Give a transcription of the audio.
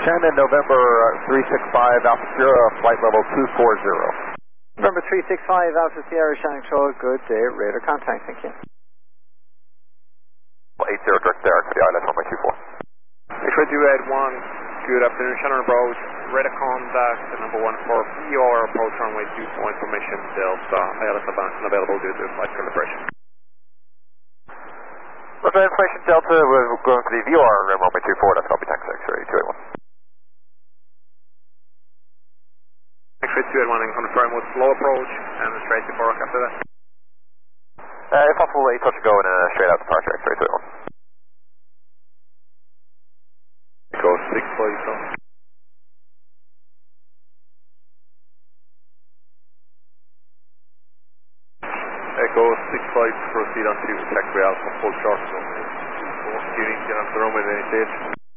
and November 365 Alpha Sierra, flight level 240. November 365 Alpha Sierra, Shannon Control, good day, radar contact, thank you. 80 direct there to the island runway 24. X-ray Duet 1, good afternoon, Shannon approach, radar contact, number 1 for VR, approach runway 24, information Delta, ILS abandoned available due to flight calibration. Look, information Delta, we're going for the VR runway 24, that's copy, thanks, X-ray 281. X-ray 281 and confirm with slow approach and straight to Borok after that. If possible, a touch and go and straight out departure, X-ray 281. Go 6 please, so. Echo 6 flights, proceed on to taxiway Alpha, full short, so 24, tuning, get off the runway at any stage.